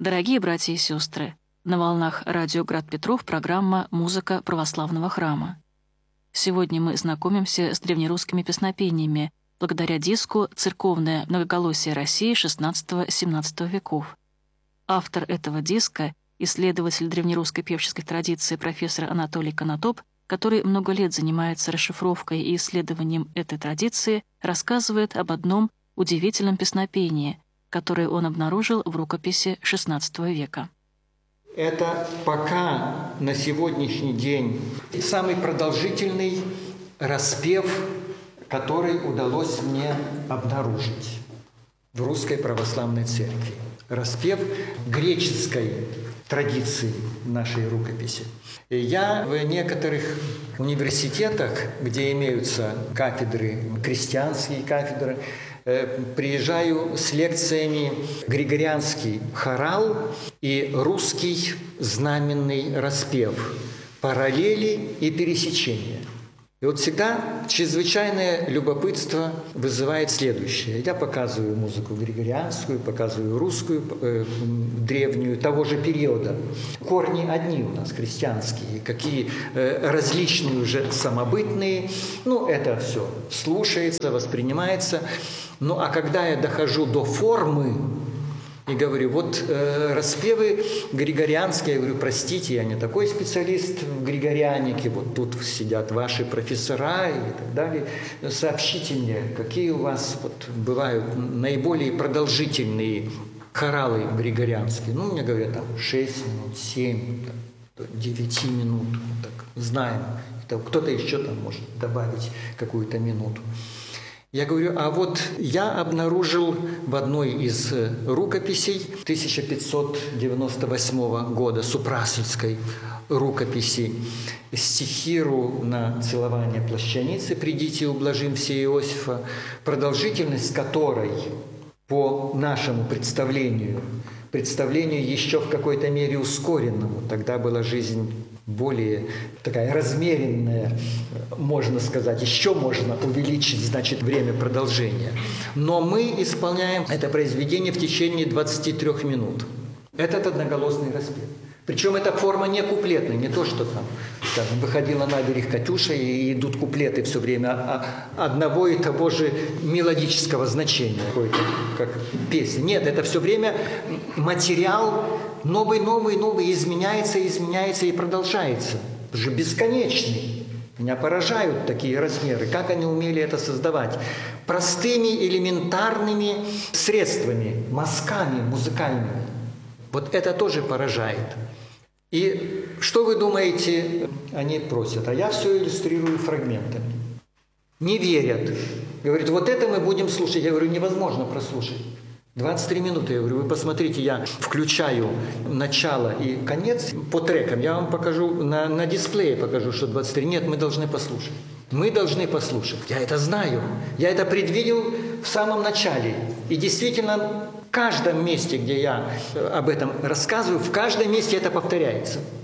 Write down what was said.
Дорогие братья и сестры, на волнах радио «Град Петров» программа «Музыка православного храма». Сегодня мы знакомимся с древнерусскими песнопениями благодаря диску «Церковное многоголосие России XVI-XVII веков». Автор этого диска — исследователь древнерусской певческой традиции профессор Анатолий Конотоп, который много лет занимается расшифровкой и исследованием этой традиции, рассказывает об одном удивительном песнопении, которое он обнаружил в рукописи XVI века. Это пока на сегодняшний день самый продолжительный распев, который удалось мне обнаружить в Русской Православной Церкви. Распев греческой традиции нашей рукописи. Я в некоторых университетах, где имеются кафедры, крестьянские кафедры, приезжаю с лекциями григорианский хорал и русский знаменный распев, параллели и пересечения. И вот всегда чрезвычайное любопытство вызывает следующее. Я показываю музыку григорианскую, показываю русскую, древнюю, того же периода. Корни одни у нас, христианские, какие различные уже самобытные. Это все слушается, воспринимается. А когда я дохожу до формы, и говорю, распевы григорианские, я говорю, простите, я не такой специалист в григорианике, тут сидят ваши профессора и так далее. Сообщите мне, какие у вас бывают наиболее продолжительные хоралы григорианские. Мне говорят, 6 минут, 7, 9 минут, знаем. Кто-то еще может добавить какую-то минуту. Я говорю, я обнаружил в одной из рукописей 1598 года, Супрасельской рукописи, стихиру на целование плащаницы «Придите, ублажим все Иосифа», продолжительность которой, по нашему представлению еще в какой-то мере ускоренному, тогда была жизнь более такая размеренная, можно сказать, еще можно увеличить, время продолжения. Но мы исполняем это произведение в течение 23 минут. Этот одноголосный распев. Причем эта форма не куплетная, не то, что выходила на берег Катюша и идут куплеты все время одного и того же мелодического значения, как песня. Нет, это все время материал новый, изменяется и продолжается. Уже бесконечный. Меня поражают такие размеры. Как они умели это создавать? Простыми, элементарными средствами, мазками музыкальными. Это тоже поражает. И что вы думаете, они просят? А я все иллюстрирую фрагментами. Не верят. Говорят, это мы будем слушать. Я говорю, невозможно прослушать. 23 минуты. Я говорю, вы посмотрите, я включаю начало и конец по трекам. Я вам покажу, на дисплее покажу, что 23. Нет, мы должны послушать. Мы должны послушать. Я это знаю. Я это предвидел в самом начале. И действительно, в каждом месте, где я об этом рассказываю, в каждом месте это повторяется.